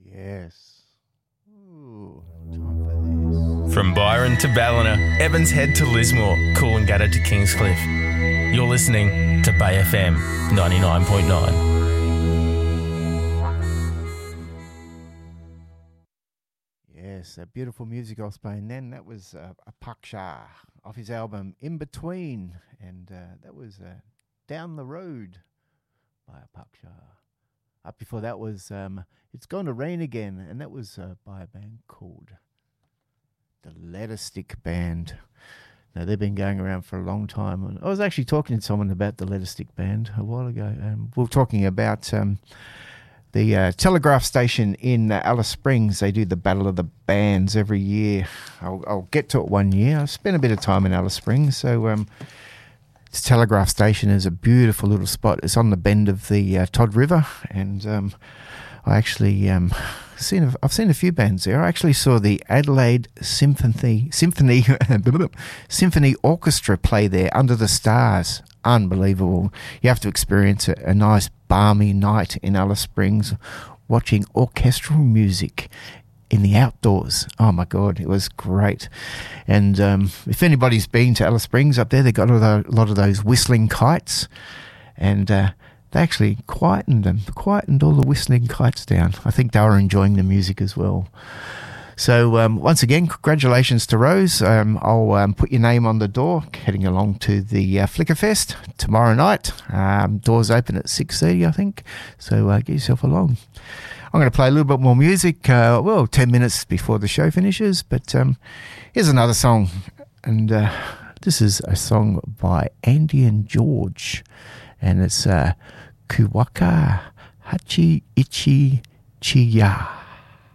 Yes. Ooh, time for this. From Byron to Ballina, Evans Head to Lismore, Coolangatta to Kingscliff. You're listening to Bay FM 99.9. Yes, that beautiful music I was playing then, that was Apaksha off his album In Between, and that was Down the Road by Apaksha. Up before that was It's Going to Rain Again, and that was by a band called the Letter Stick Band. Now, they've been going around for a long time. And I was actually talking to someone about the Letter Stick Band a while ago. We were talking about the Telegraph station in Alice Springs. They do the Battle of the Bands every year. I'll get to it one year. I've spent a bit of time in Alice Springs, so this Telegraph station is a beautiful little spot. It's on the bend of the Todd River, and I actually I've seen a few bands there. I actually saw the Adelaide Symphony Orchestra play there under the stars. Unbelievable. You have to experience a nice balmy night in Alice Springs watching orchestral music in the outdoors. Oh my God, it was great. And if anybody's been to Alice Springs up there, they've got a lot of those whistling kites, and they actually quietened all the whistling kites down. I think they were enjoying the music as well. So once again, congratulations to Rose. I'll put your name on the door, heading along to the Flickerfest tomorrow night. Doors open at 6:30, I think. So get yourself along. I'm going to play a little bit more music, 10 minutes before the show finishes. But here's another song. And this is a song by Andy and George. And it's Kuwaka Hachi Ichi Chiya.